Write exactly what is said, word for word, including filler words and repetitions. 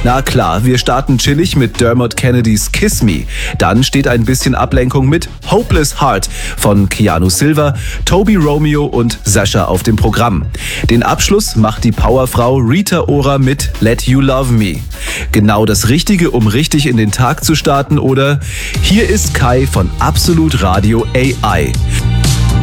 Na klar, wir starten chillig mit Dermot Kennedys Kiss Me. Dann steht ein bisschen Ablenkung mit Hopeless Heart von Keanu Silva, Toby Romeo und Sasha auf dem Programm. Den Abschluss macht die Powerfrau Rita Ora mit Let You Love Me. Genau das Richtige, um richtig in den Tag zu starten, oder? Hier ist Kai von Absolut Radio A I.